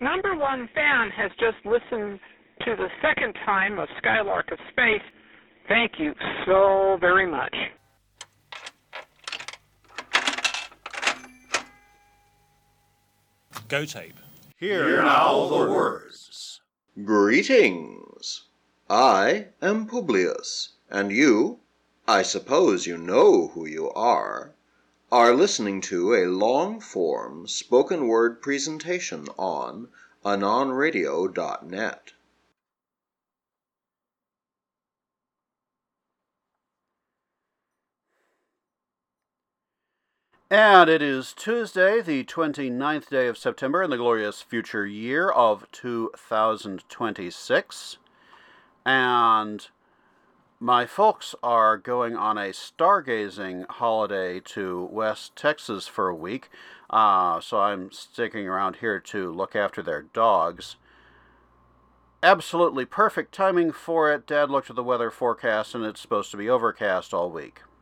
number one fan has just listened to the second time of Skylark of Space. Thank you so very much. Go Tape. Hear now the words. Greetings. I am Publius, and you, I suppose you know who you are listening to a long-form spoken word presentation on AnonRadio.net. And it is Tuesday, the 29th day of September in the glorious future year of 2026. And my folks are going on a stargazing holiday to West Texas for a week. So I'm sticking around here to look after their dogs. Absolutely perfect timing for it. Dad looked at the weather forecast and it's supposed to be overcast all week.